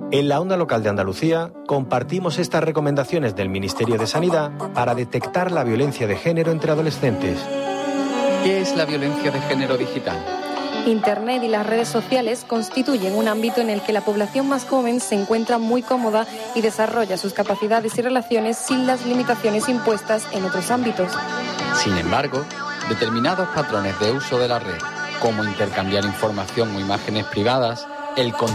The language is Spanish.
En la Onda Local de Andalucía compartimos estas recomendaciones del Ministerio de Sanidad para detectar la violencia de género entre adolescentes. ¿Qué es la violencia de género digital? Internet y las redes sociales constituyen un ámbito en el que la población más joven se encuentra muy cómoda y desarrolla sus capacidades y relaciones sin las limitaciones impuestas en otros ámbitos. Sin embargo, determinados patrones de uso de la red, como intercambiar información o imágenes privadas, el